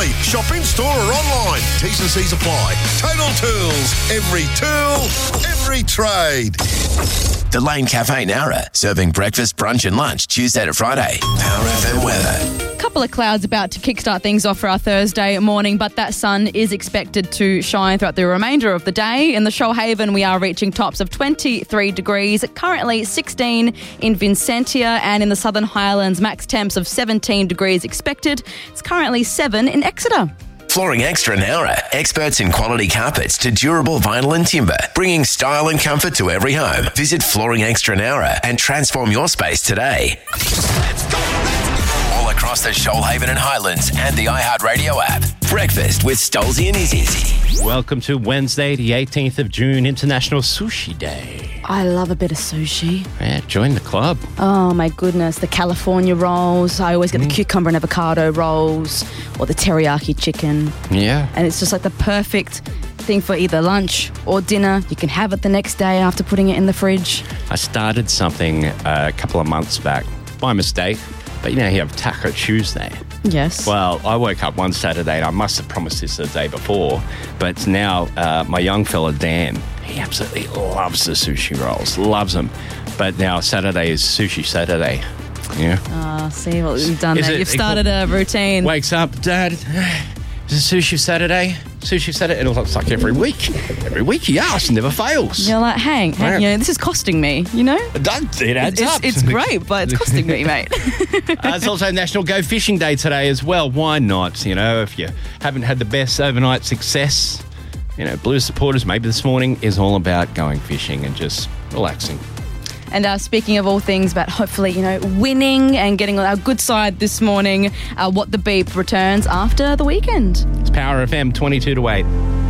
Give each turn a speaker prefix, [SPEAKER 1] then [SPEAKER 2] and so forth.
[SPEAKER 1] locally. Shop in store or online. T's and C's apply. Total Tools. Every tool, every trade.
[SPEAKER 2] The Lane Cafe Nowra, serving breakfast, brunch and lunch Tuesday to Friday. Power FM weather.
[SPEAKER 3] Couple of clouds about to kickstart things off for our Thursday morning, but that sun is expected to shine throughout the remainder of the day. In the Shoalhaven, we are reaching tops of 23 degrees, currently 16 in Vincentia, and in the Southern Highlands, max temps of 17 degrees expected. It's currently 7 in Exeter.
[SPEAKER 2] Flooring Extra Nowra, experts in quality carpets to durable vinyl and timber, bringing style and comfort to every home. Visit Flooring Extra Nowra and transform your space today. Let's go! All across the Shoalhaven and Highlands and the iHeartRadio app. Breakfast with Stolzy and Izzy.
[SPEAKER 4] Welcome to Wednesday, the 18th of June, International Sushi Day.
[SPEAKER 3] I love a bit of sushi.
[SPEAKER 4] Yeah, join the club.
[SPEAKER 3] Oh my goodness, the California rolls. I always get the cucumber and avocado rolls or the teriyaki chicken.
[SPEAKER 4] Yeah.
[SPEAKER 3] And it's just like the perfect thing for either lunch or dinner. You can have it the next day after putting it in the fridge.
[SPEAKER 4] I started something a couple of months back by mistake, but you know, you have Taco Tuesday.
[SPEAKER 3] Yes.
[SPEAKER 4] Well, I woke up one Saturday and I must have promised this the day before, but now my young fella, Dan, he absolutely loves the sushi rolls, loves them. But now Saturday is Sushi Saturday. Yeah.
[SPEAKER 3] See what you've done there. You've started a routine.
[SPEAKER 4] Wakes up, Dad, is it Sushi Saturday? Sushi Saturday? And it's like every week. Every week he asks, never fails.
[SPEAKER 3] You're like, hang, this is costing me, you know?
[SPEAKER 4] It adds up.
[SPEAKER 3] It's great, but it's costing me, mate.
[SPEAKER 4] It's also National Go Fishing Day today as well. Why not? You know, if you haven't had the best overnight success, you know, Blues supporters, maybe this morning is all about going fishing and just relaxing.
[SPEAKER 3] And speaking of all things about hopefully, you know, winning and getting on our good side this morning, What the Beep returns after the weekend.
[SPEAKER 4] It's Power FM 22 to 8.